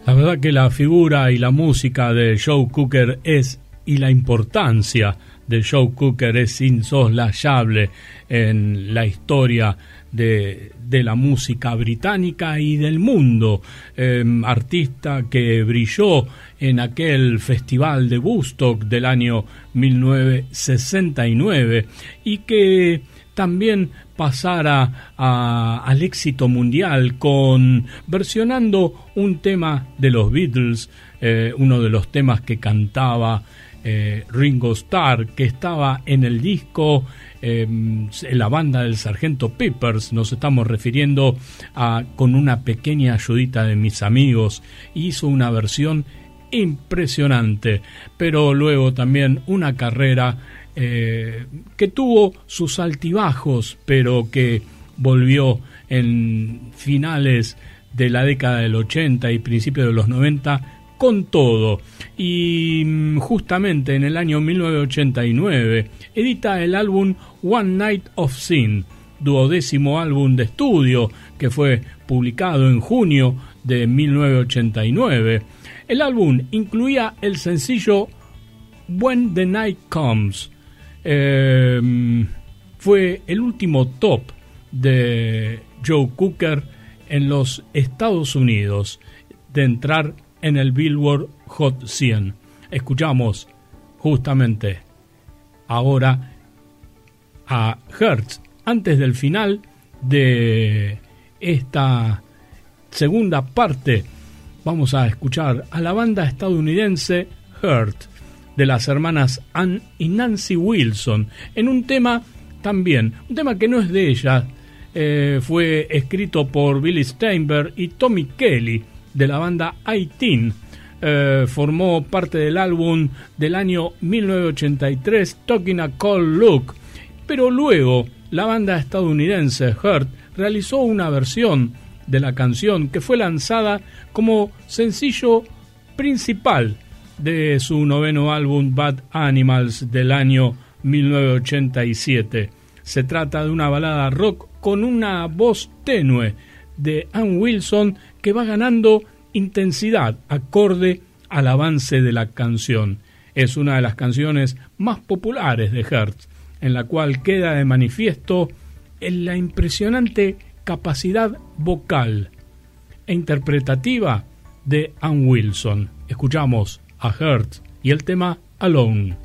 La verdad que la figura y la música de Joe Cocker y la importancia de Joe Cocker es insoslayable en la historia de la música británica y del mundo. Artista que brilló en aquel festival de Woodstock del año 1969 y que también pasara al éxito mundial versionando un tema de los Beatles, uno de los temas que cantaba Ringo Starr, que estaba en el disco, en la banda del Sargento Peppers. Nos estamos refiriendo a Con una pequeña ayudita de mis amigos. Hizo una versión impresionante, pero luego también una carrera que tuvo sus altibajos, pero que volvió en finales de la década del 80 y principios de los 90 con todo. Y justamente en el año 1989 edita el álbum One Night of Sin, 12º álbum de estudio que fue publicado en junio de 1989. El álbum incluía el sencillo When the Night Comes. Fue el último top de Joe Cocker en los Estados Unidos de entrar en el Billboard Hot 100. Escuchamos justamente ahora a Hurt. Antes del final de esta segunda parte vamos a escuchar a la banda estadounidense Hurt, de las hermanas Ann y Nancy Wilson, en un tema también, un tema que no es de ellas, fue escrito por Billy Steinberg y Tommy Kelly, de la banda I-Teen. Formó parte del álbum del año 1983, Talking a Cold Look, pero luego la banda estadounidense Hurt realizó una versión de la canción que fue lanzada como sencillo principal de su 9º álbum Bad Animals del año 1987. Se trata de una balada rock con una voz tenue de Ann Wilson que va ganando intensidad acorde al avance de la canción. Es una de las canciones más populares de Hurt, en la cual queda de manifiesto la impresionante capacidad vocal e interpretativa de Ann Wilson. Escuchamos a Hurt y el tema Alone.